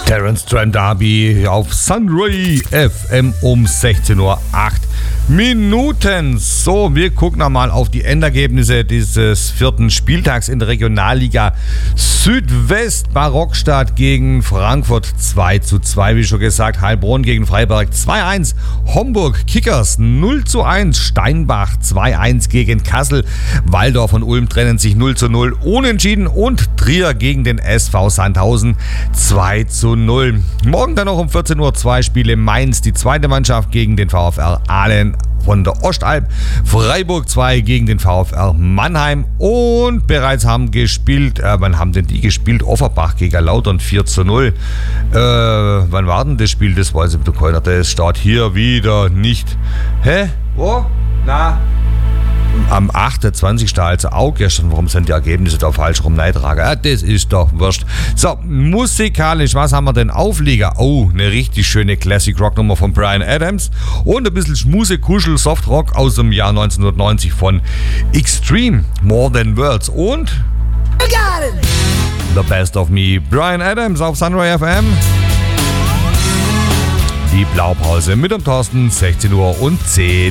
Terence Trent D'Arby auf Sunray FM um 16:08 Uhr. So, wir gucken nochmal auf die Endergebnisse dieses 4. Spieltags in der Regionalliga Südwest. Barockstadt gegen Frankfurt 2:2, wie schon gesagt. Heilbronn gegen Freiberg 2:1. Homburg Kickers 0:1. Steinbach 2:1 gegen Kassel. Waldorf und Ulm trennen sich 0:0. Unentschieden. Und Trier gegen den SV Sandhausen 2:0. Morgen dann noch um 14 Uhr 2 Spiele. Mainz, die zweite Mannschaft gegen den VfR Aalen von der Ostalb. Freiburg 2 gegen den VfR Mannheim. Und bereits haben gespielt, wann haben denn die gespielt? Offerbach gegen Lautern 4:0. Wann war denn das Spiel? Das weiß ich nicht, keiner. Das steht hier wieder nicht. Hä? Wo? Na? Am 28. also auch gestern. Warum sind die Ergebnisse da falsch rum eingetragen? Ja, das ist doch wurscht. So, musikalisch, was haben wir denn? Auflieger. Oh, eine richtig schöne Classic Rock Nummer von Bryan Adams. Und ein bisschen Schmuse, Kuschel, Soft Rock aus dem Jahr 1990 von Extreme, More Than Words. Und The Best of Me. Bryan Adams auf Sunray FM. Die Blaupause mit dem Thorsten, 16:10 Uhr.